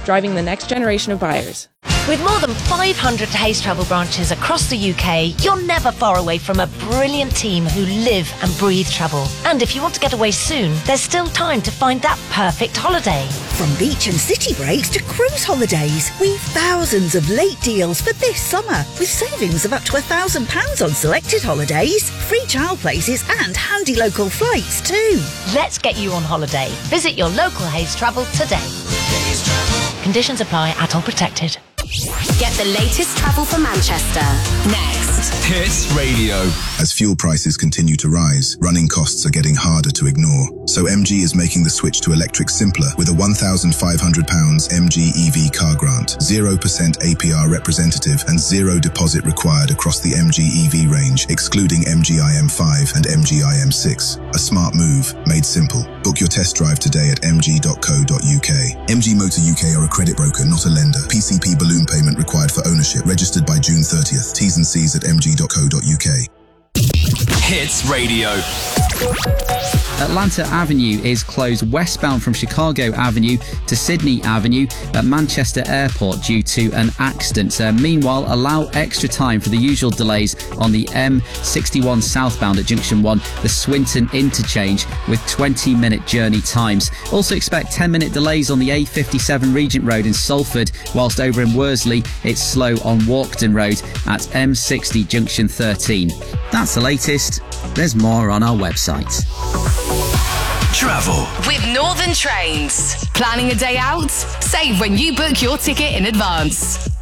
driving the next generation of buyers. With more than 500 Hays Travel branches across the UK, you're never far away from a brilliant team who live and breathe travel. And if you want to get away soon, there's still time to find that perfect holiday. From beach and city breaks to cruise holidays, we've thousands of late deals for this summer, with savings of up to £1,000 on selected holidays, free child places and handy local flights too. Let's get you on holiday. Visit your local Hays Travel today. Conditions apply, at all protected. Get the latest travel for Manchester. Next. Hits Radio. As fuel prices continue to rise, running costs are getting harder to ignore. So MG is making the switch to electric simpler with a £1,500 MG EV car grant, 0% APR representative and zero deposit required across the MG EV range, excluding MG IM5 and MG IM6. A smart move, made simple. Book your test drive today at mg.co.uk. MG Motor UK are a credit broker, not a lender. PCP balloon payment required for ownership. Registered by June 30th. T's and C's at mg.co.uk. Hits Radio. Atlanta Avenue is closed westbound from Chicago Avenue to Sydney Avenue at Manchester Airport due to an accident. Meanwhile, allow extra time for the usual delays on the M61 southbound at Junction 1, the Swinton interchange, with 20-minute journey times. Also expect 10-minute delays on the A57 Regent Road in Salford, whilst over in Worsley it's slow on Walkden Road at M60 Junction 13. That's the latest. There's more on our website. Travel With Northern Trains. Planning a day out? Save when you book your ticket in advance.